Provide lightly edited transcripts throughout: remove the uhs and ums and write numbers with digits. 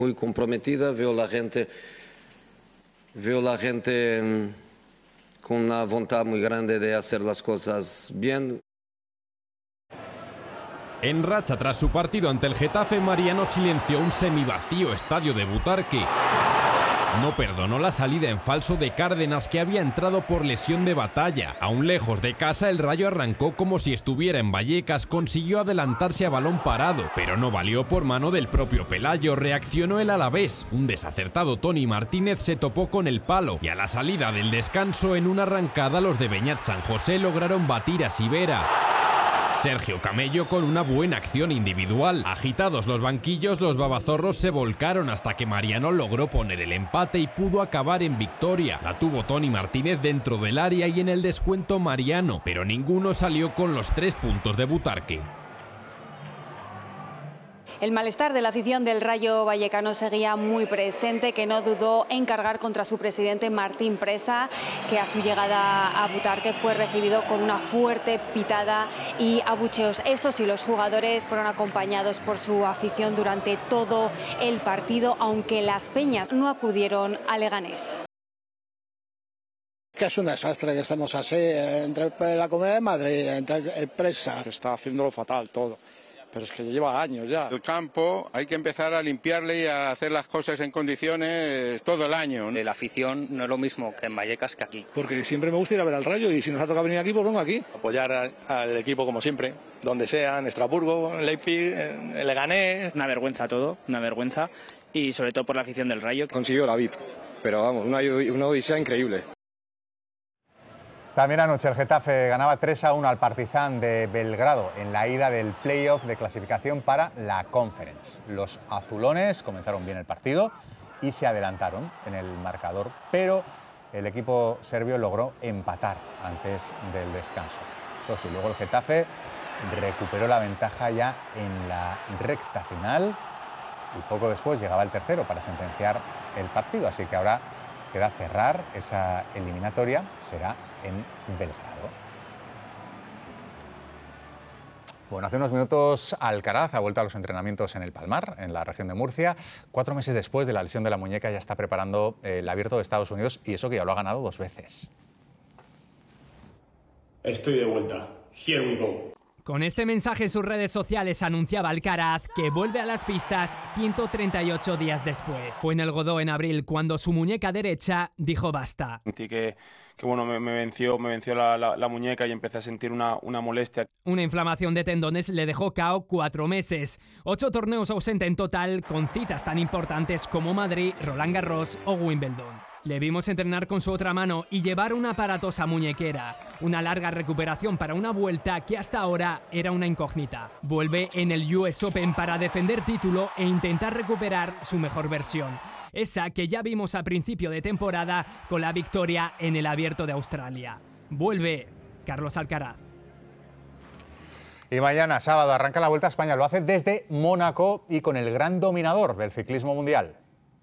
Muy comprometida, veo la gente con una voluntad muy grande de hacer las cosas bien. En racha tras su partido ante el Getafe, Mariano silenció un semivacío estadio de Butarque. No perdonó la salida en falso de Cárdenas, que había entrado por lesión de batalla. Aún lejos de casa, el Rayo arrancó como si estuviera en Vallecas, consiguió adelantarse a balón parado, pero no valió por mano del propio Pelayo. Reaccionó el Alavés. Un desacertado Toni Martínez se topó con el palo y a la salida del descanso, en una arrancada, los de Beñat San José lograron batir a Sivera. Sergio Camello con una buena acción individual. Agitados los banquillos, los babazorros se volcaron hasta que Mariano logró poner el empate y pudo acabar en victoria. La tuvo Toni Martínez dentro del área y en el descuento Mariano, pero ninguno salió con los 3 puntos de Butarque. El malestar de la afición del Rayo Vallecano seguía muy presente, que no dudó en cargar contra su presidente Martín Presa, que a su llegada a Butarque fue recibido con una fuerte pitada y abucheos. Eso sí, los jugadores fueron acompañados por su afición durante todo el partido, aunque las peñas no acudieron a Leganés. Que es un desastre que estemos así, entre la Comunidad de Madrid, entre el Presa. Está haciéndolo fatal todo. Pero es que lleva años ya. El campo hay que empezar a limpiarle y a hacer las cosas en condiciones todo el año. La afición no es lo mismo que en Vallecas que aquí. Porque siempre me gusta ir a ver al Rayo y si nos ha tocado venir aquí, pues vengo aquí. Apoyar al equipo como siempre, donde sea, en Estrasburgo, en Leipzig, en Leganés. Una vergüenza todo, una vergüenza. Y sobre todo por la afición del Rayo. Consiguió la VIP, pero vamos, una odisea increíble. También anoche el Getafe ganaba 3-1 al Partizan de Belgrado en la ida del play-off de clasificación para la Conference. Los azulones comenzaron bien el partido y se adelantaron en el marcador, pero el equipo serbio logró empatar antes del descanso. Eso sí, luego el Getafe recuperó la ventaja ya en la recta final y poco después llegaba el tercero para sentenciar el partido, así que ahora queda cerrar esa eliminatoria, será en Belgrado. Bueno, hace unos minutos Alcaraz ha vuelto a los entrenamientos en el Palmar, en la región de Murcia. 4 meses después de la lesión de la muñeca ya está preparando el Abierto de Estados Unidos y eso que ya lo ha ganado 2 veces. Estoy de vuelta. Here we go. Con este mensaje en sus redes sociales anunciaba Alcaraz que vuelve a las pistas 138 días después. Fue en el Godó en abril cuando su muñeca derecha dijo basta. Sentí que bueno, me venció la muñeca y empecé a sentir una molestia. Una inflamación de tendones le dejó KO 4 meses. 8 torneos ausente en total, con citas tan importantes como Madrid, Roland Garros o Wimbledon. Le vimos entrenar con su otra mano y llevar una aparatosa muñequera. Una larga recuperación para una vuelta que hasta ahora era una incógnita. Vuelve en el US Open para defender título e intentar recuperar su mejor versión. Esa que ya vimos a principio de temporada con la victoria en el Abierto de Australia. Vuelve Carlos Alcaraz. Y mañana, sábado, arranca la Vuelta a España. Lo hace desde Mónaco y con el gran dominador del ciclismo mundial.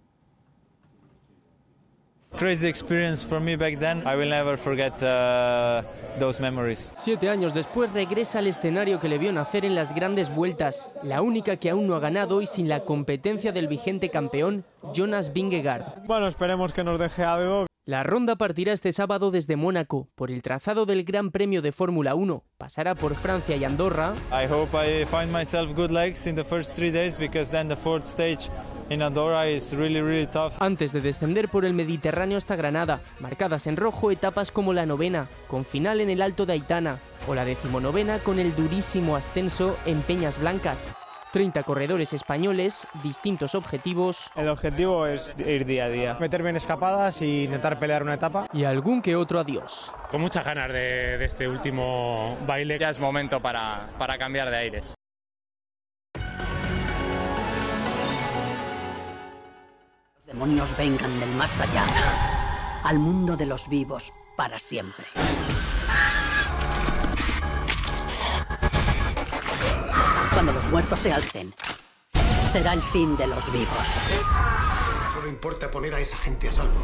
Crazy experience for me back then. I will never forget those memories. 7 años después regresa al escenario que le vio nacer en las grandes vueltas, la única que aún no ha ganado y sin la competencia del vigente campeón Jonas Vingegaard. Bueno, esperemos que nos deje algo. La ronda partirá este sábado desde Mónaco por el trazado del Gran Premio de Fórmula 1. Pasará por Francia y Andorra. I hope I find myself good legs in the first 3 days because then the 4th stage in Andorra is really tough. Antes de descender por el Mediterráneo hasta Granada, marcadas en rojo etapas como la 9ª, con final en el Alto de Aitana, o la 19ª con el durísimo ascenso en Peñas Blancas. 30 corredores españoles, distintos objetivos. El objetivo es ir día a día, meterme en escapadas e intentar pelear una etapa. Y algún que otro adiós. Con muchas ganas de este último baile. Ya es momento para cambiar de aires. Los demonios vengan del más allá, al mundo de los vivos para siempre. Cuando los muertos se alcen, será el fin de los vivos. Solo importa poner a esa gente a salvo.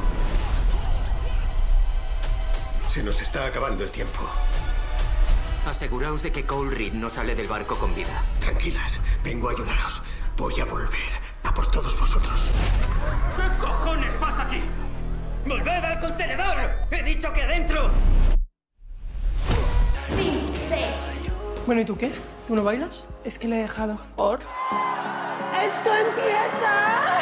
Se nos está acabando el tiempo. Aseguraos de que Cole Reed no sale del barco con vida. Tranquilas, vengo a ayudaros. Voy a volver A por todos vosotros. ¿Qué cojones pasa aquí? ¡Volved al contenedor! ¡He dicho que adentro! Bueno, ¿y tú qué? ¿Tú no bailas? Es que lo he dejado. ¿Por? ¡Esto empieza!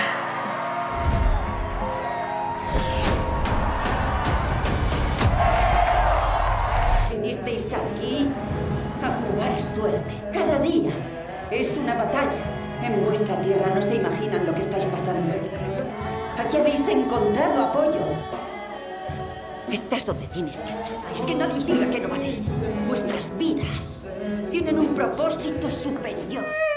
Vinisteis aquí a probar suerte. Cada día es una batalla. En vuestra tierra no se imaginan lo que estáis pasando. Aquí habéis encontrado apoyo. Estás donde tienes que estar. Es que nadie os diga que no valéis. Vuestras vidas tienen un propósito superior.